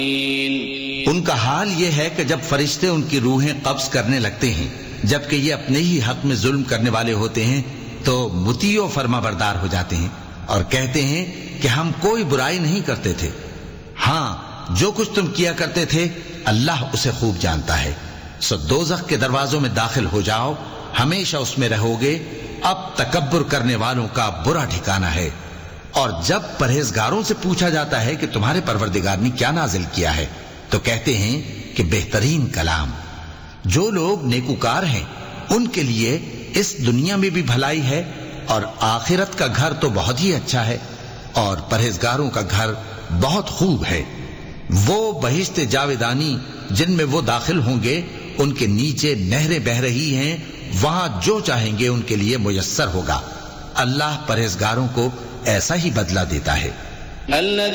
उनका हाल यह है कि जब फरिश्ते उनकी रूहें कब्ज करने लगते हैं, जबकि ये अपने ही हक में जुल्म करने वाले होते हैं, तो मुतीओ फरमाबरदार हो जाते हैं और कहते हैं कि हम कोई बुराई नहीं करते थे। हाँ, जो कुछ तुम किया करते थे अल्लाह उसे खूब जानता है। सो दोज़ख के दरवाजों में दाखिल हो जाओ, हमेशा उसमें रहोगे। अब तकब्बुर करने वालों का बुरा ठिकाना है। और जब परहेजगारों से पूछा जाता है कि तुम्हारे परवरदिगार ने क्या नाजिल किया है, तो कहते हैं कि बेहतरीन कलाम। जो लोग नेकुकार हैं उनके लिए इस दुनिया में भी भलाई है और आखिरत का घर तो बहुत ही अच्छा है, और परहेजगारों का घर बहुत खूब है। वो बहिश्ते जावेदानी जिनमें वो दाखिल होंगे, उनके नीचे नहरें बह रही हैं, वहां जो चाहेंगे उनके लिए मुयस्सर होगा। अल्लाह परहेजगारों को ऐसा ही बदला देता है।